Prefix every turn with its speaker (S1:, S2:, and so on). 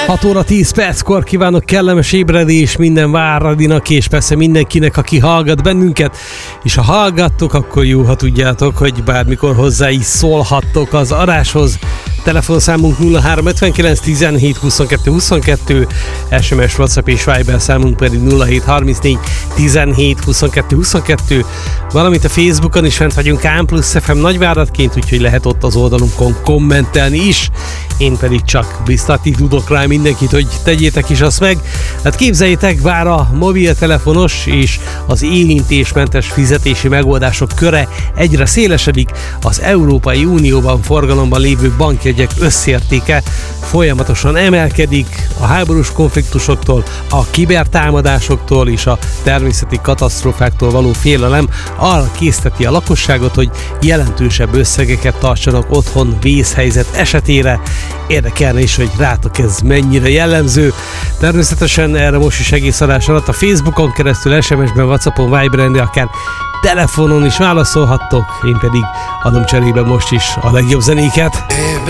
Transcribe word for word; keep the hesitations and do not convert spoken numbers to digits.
S1: hat óra tíz perckor kívánok kellemes ébredés minden Váradinak, és persze mindenkinek, aki hallgat bennünket. És ha hallgattok, akkor jó, ha tudjátok, hogy bármikor hozzá is szólhattok az adáshoz. Telefonszámunk nulla három ötvenkilenc tizenhét huszonkettő huszonkettő, es em es, WhatsApp és Viber számunk pedig nulla hét harmincnégy tizenhét huszonkettő huszonkettő, valamint a Facebookon is fent vagyunk K plusz ef em Nagyváradként, úgyhogy lehet ott az oldalunkon kommentelni is. Én pedig csak biztatni tudok rá mindenkit, hogy tegyétek is azt meg. Hát képzeljétek, bár a mobiltelefonos és az érintésmentes fizetési megoldások köre egyre szélesedik, az Európai Unióban forgalomban lévő bankjegyek összértéke folyamatosan emelkedik, a háborús konfliktusoktól, a kibertámadásoktól és a természeti katasztrófáktól való félelem arra készteti a lakosságot, hogy jelentősebb összegeket tartsanak otthon vészhelyzet esetére. Érdekelne is, hogy rátok ez mennyire jellemző. Természetesen erre most is egész adás alatt a Facebookon keresztül, es em es-ben, WhatsAppon, Viberen, de akár telefonon is válaszolhattok, én pedig adom cserébe most is a legjobb zenéket.